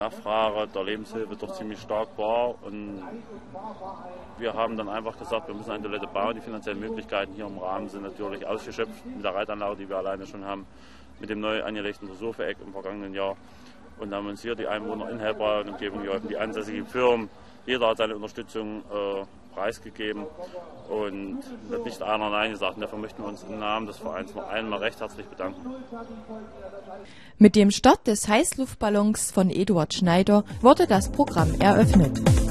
Nachfrage der Lebenshilfe doch ziemlich stark war und wir haben dann einfach gesagt, wir müssen eine Toilette bauen. Die finanziellen Möglichkeiten hier im Rahmen sind natürlich ausgeschöpft mit der Reitanlage, die wir alleine schon haben, mit dem neu angelegten Reserveeck im vergangenen Jahr und haben uns hier die Einwohner in Helbra und Umgebung geholfen, die ansässigen Firmen. Jeder hat seine Unterstützung preisgegeben und wird nicht einer Nein gesagt. Und dafür möchten wir uns im Namen des Vereins noch einmal recht herzlich bedanken. Mit dem Start des Heißluftballons von Eduard Schneider wurde das Programm eröffnet.